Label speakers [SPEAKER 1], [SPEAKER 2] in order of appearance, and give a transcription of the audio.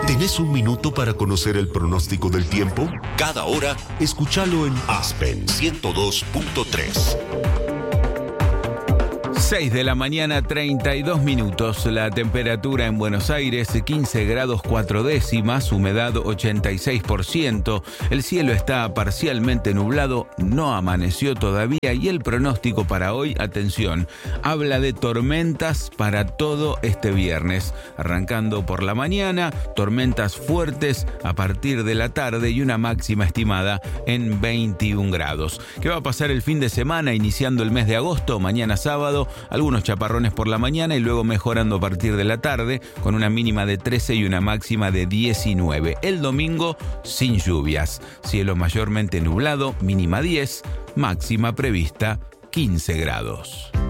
[SPEAKER 1] ¿Tenés un minuto para conocer el pronóstico del tiempo? Cada hora, escúchalo en Aspen 102.3.
[SPEAKER 2] 6 de la mañana, 32 minutos. La temperatura en Buenos Aires, 15 grados 4 décimas, humedad 86%. El cielo está parcialmente nublado, no amaneció todavía y el pronóstico para hoy, atención, habla de tormentas para todo este viernes. Arrancando por la mañana, tormentas fuertes a partir de la tarde y una máxima estimada en 21 grados. ¿Qué va a pasar el fin de semana iniciando el mes de agosto? Mañana sábado, algunos chaparrones por la mañana y luego mejorando a partir de la tarde con una mínima de 13 y una máxima de 19. El domingo sin lluvias, cielo mayormente nublado, mínima 10, máxima prevista 15 grados.